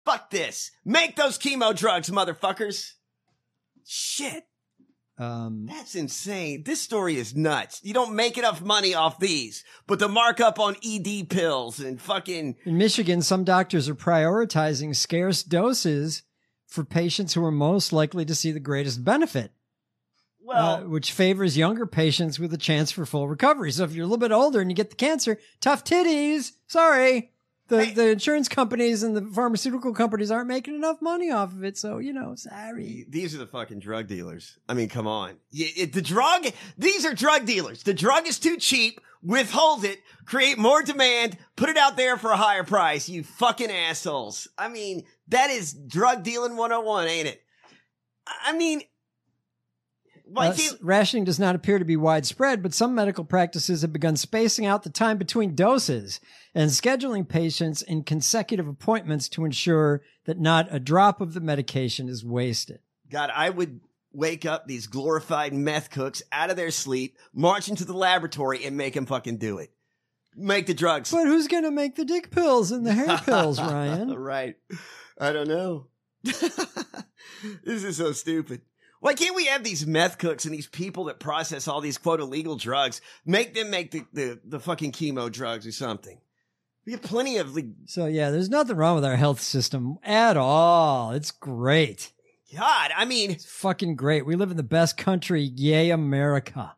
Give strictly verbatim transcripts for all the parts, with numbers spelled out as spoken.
Fuck this. Make those chemo drugs, motherfuckers. Shit. Um, That's insane. This story is nuts. You don't make enough money off these, but the markup on E D pills and fucking... In Michigan, some doctors are prioritizing scarce doses for patients who are most likely to see the greatest benefit. Well, uh, which favors younger patients with a chance for full recovery. So if you're a little bit older and you get the cancer, tough titties. Sorry. The Hey. the insurance companies and the pharmaceutical companies aren't making enough money off of it. So, you know, sorry. these are the fucking drug dealers. I mean, come on. Y- it- the drug, these are drug dealers. The drug is too cheap. Withhold it. Create more demand. Put it out there for a higher price. You fucking assholes. I mean, that is drug dealing one oh one, ain't it? I mean, why Uh, can't... rationing does not appear to be widespread, but some medical practices have begun spacing out the time between doses and scheduling patients in consecutive appointments to ensure that not a drop of the medication is wasted. God, I would wake up these glorified meth cooks out of their sleep, march into the laboratory, and make them fucking do it. Make the drugs. But who's going to make the dick pills and the hair pills, Ryan? Right. I don't know. This is so stupid. Why can't we have these meth cooks and these people that process all these quote illegal drugs, make them make the, the, the fucking chemo drugs or something? We have plenty of like, So, yeah, there's nothing wrong with our health system at all. It's great. God, I mean, It's fucking great. We live in the best country. Yay, America.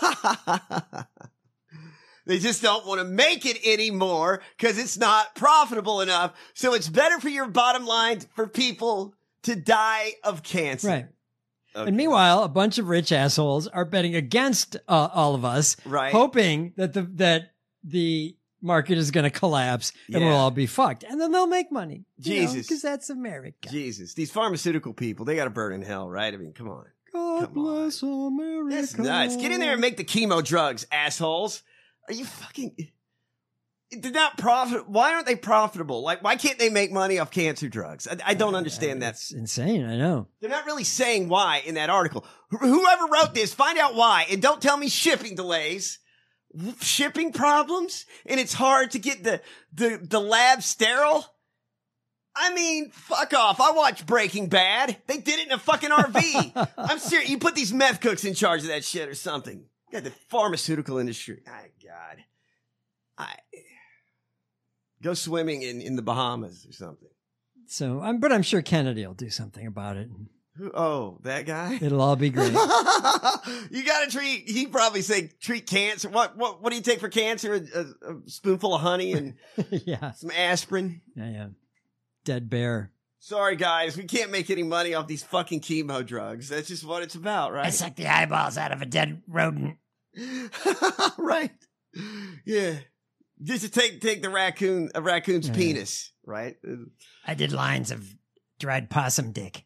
they just don't want to make it anymore because it's not profitable enough. So it's better for your bottom line for people to die of cancer. Right. Okay. And meanwhile, a bunch of rich assholes are betting against uh, all of us, Right. hoping that the that the market is going to collapse and Yeah. we'll all be fucked, and then they'll make money. Jesus. Because that's America. Jesus, these pharmaceutical people, they got to burn in hell, right? I mean, come on. God Come on. bless America. That's nuts. Get in there and make the chemo drugs, assholes. Are you fucking... They're not profit. Why aren't they profitable? Like, why can't they make money off cancer drugs? I, I don't understand that. That's insane. I know. They're not really saying why in that article. Wh- Whoever wrote this, find out why. And don't tell me shipping delays. Shipping problems? And it's hard to get the, the, the lab sterile? I mean, fuck off. I watched Breaking Bad. They did it in a fucking R V. I'm serious. You put these meth cooks in charge of that shit or something. Got the pharmaceutical industry. My God. I go swimming in, in the Bahamas or something. So, I'm, but I'm sure Kennedy will do something about it. Who- Oh, that guy? It'll all be great. You gotta treat, he probably say treat cancer. What, what, what do you take for cancer? A, a, a spoonful of honey and Yeah. some aspirin? Yeah, yeah. Dead bear. Sorry guys, we can't make any money off these fucking chemo drugs. That's just what it's about, I right? suck the eyeballs out of a dead rodent. Right. Yeah. Just to take, take the raccoon, a raccoon's Yeah. penis, right? I did lines of dried possum dick.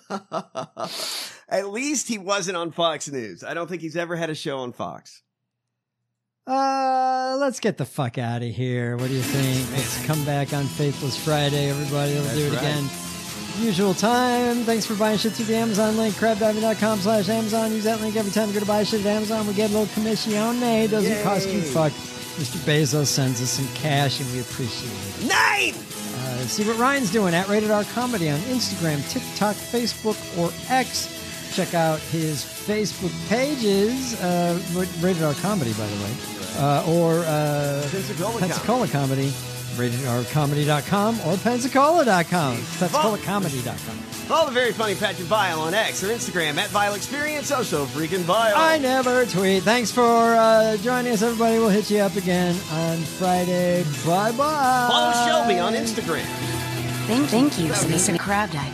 At least he wasn't on Fox News. I don't think he's ever had a show on Fox. Uh, let's get the fuck out of here. What do you think? Let's come back on Faithless Friday, everybody. We'll That's do it right. again. Usual time. Thanks for buying shit through the Amazon link, crabdiving.com slash Amazon. Use that link every time you go to buy shit at Amazon. We get a little commissione. Doesn't Yay. cost you fuck. Mister Bezos sends us some cash and we appreciate it. Nine! Uh, see what Ryan's doing at Rated R Comedy on Instagram, TikTok, Facebook, or X. Check out his Facebook pages, uh, Rated R Comedy, by the way, uh, or uh, Pensacola Pensacola Comedy, rated r comedy dot com or pensacola dot com, pensacola comedy dot com. Follow the very funny Patrick Vile on X or Instagram at Vile Experience. Oh, so freaking Vile. I never tweet. Thanks for uh, joining us, everybody. We'll hit you up again on Friday. Bye-bye. Follow Shelby on Instagram. Thank, thank you for listening to Crab Diving.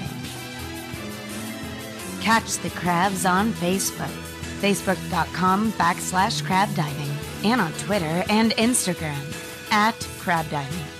Catch the crabs on Facebook, facebook.com backslash crab diving, and on Twitter and Instagram at crab diving.